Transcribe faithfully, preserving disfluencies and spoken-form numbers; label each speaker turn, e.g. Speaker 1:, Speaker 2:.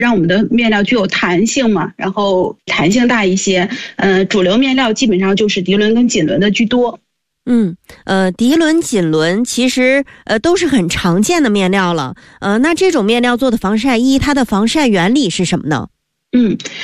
Speaker 1: 让我们的面料具有弹性嘛，然后弹性大一些。呃，主流面料基本上就是涤纶跟锦纶的居多。
Speaker 2: 嗯，呃，涤纶、锦纶其实呃都是很常见的面料了。呃，那这种面料做的防晒衣，它的防晒原理是什么呢？
Speaker 1: 嗯。